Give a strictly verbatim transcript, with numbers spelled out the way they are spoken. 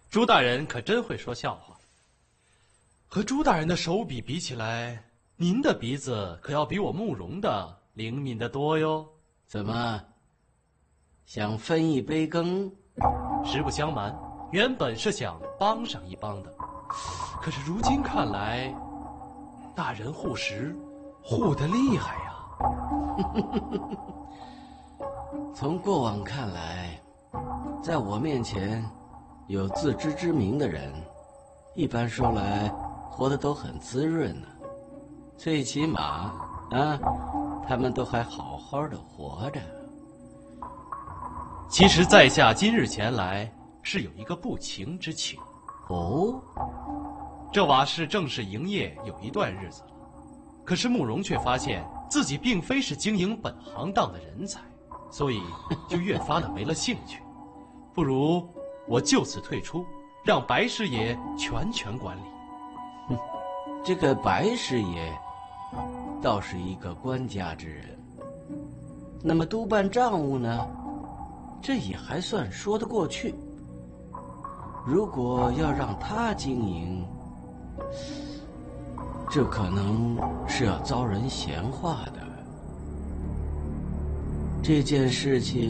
朱大人可真会说笑话。和朱大人的手笔比起来，您的鼻子可要比我慕容的灵敏得多哟。 怎么，想分一杯羹？ 实不相瞒，原本是想帮上一帮的，可是如今看来，大人护食，护得厉害呀。 从过往看来，在我面前有自知之明的人，一般说来活得都很滋润呢、啊。最起码啊，他们都还好好的活着。 其实在下今日前来，是有一个不情之请。 哦， 这瓦室正式营业有一段日子了，可是慕容却发现自己并非是经营本行当的人才，所以就越发的没了兴趣。不如我就此退出，让白师爷全权管理。 哼，这个白师爷倒是一个官家之人，那么督办账务呢，这也还算说得过去。如果要让他经营，这可能是要遭人闲话的。这件事情